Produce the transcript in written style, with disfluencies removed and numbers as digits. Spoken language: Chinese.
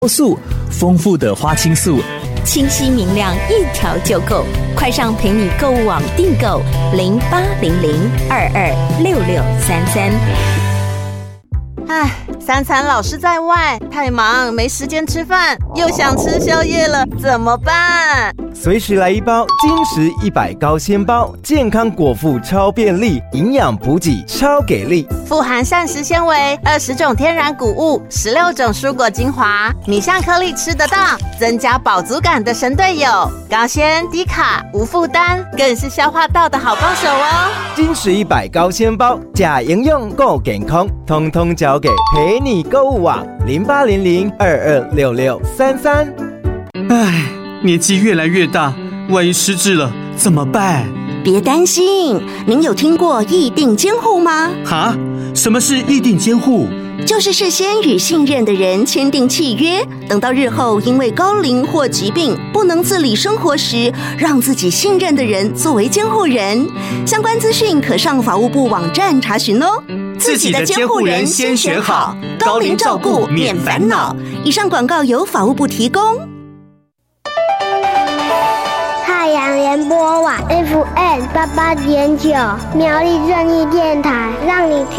素，丰富的花青素， 清晰明亮，一条就够。快上陪你购物网订购0800226633。 三餐老是在外，太忙没时间吃饭，又想吃宵夜了，怎么办？ 随时来一包金石100高纤包，健康果腹超便利，营养补给超给力， 富含膳食纤维，20种天然谷物，16种蔬果精华，米香颗粒吃得到，增加饱足感的神队友，高纤低卡无负担，更是消化道的好帮手哦。 金石100高纤包，假营养够健康，通通交给陪你购物网0800226633。 年纪越来越大，万一失智了怎么办？ 别担心，您有听过议定监护吗？ 哈？什么是议定监护？ 就是事先与信任的人签订契约，等到日后因为高龄或疾病不能自理生活时，让自己信任的人作为监护人。相关资讯可上法务部网站查询哦。 自己的监护人先选好，高龄照顾免烦恼。 以上广告由法务部提供。 太阳联播网 FM88.9 苗栗正义电台，让你听